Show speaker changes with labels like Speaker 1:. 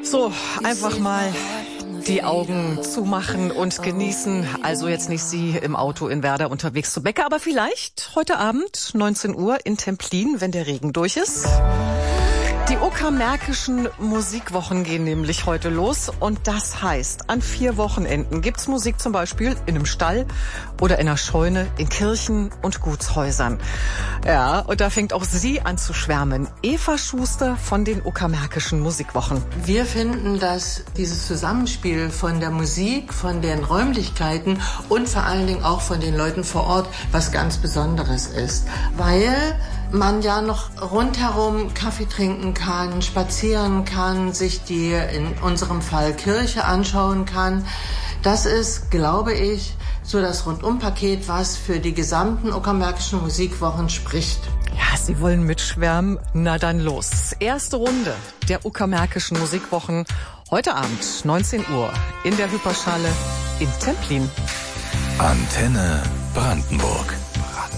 Speaker 1: So, einfach mal die Augen zumachen und genießen. Also jetzt nicht Sie im Auto in Werder unterwegs zu Bäcker, aber vielleicht heute Abend 19 Uhr in Templin, wenn der Regen durch ist. Die Uckermärkischen Musikwochen gehen nämlich heute los und das heißt, an 4 Wochenenden gibt's Musik zum Beispiel in einem Stall oder in einer Scheune, in Kirchen und Gutshäusern. Ja, und da fängt auch sie an zu schwärmen. Eva Schuster von den Uckermärkischen Musikwochen.
Speaker 2: Wir finden, dass dieses Zusammenspiel von der Musik, von den Räumlichkeiten und vor allen Dingen auch von den Leuten vor Ort was ganz Besonderes ist, weil man ja noch rundherum Kaffee trinken kann, spazieren kann, sich die, in unserem Fall Kirche anschauen kann. Das ist, glaube ich, so das Rundumpaket, was für die gesamten Uckermärkischen Musikwochen spricht.
Speaker 1: Ja, Sie wollen mitschwärmen? Na dann los. Erste Runde der Uckermärkischen Musikwochen heute Abend, 19 Uhr, in der Hyperschale in Templin.
Speaker 3: Antenne Brandenburg.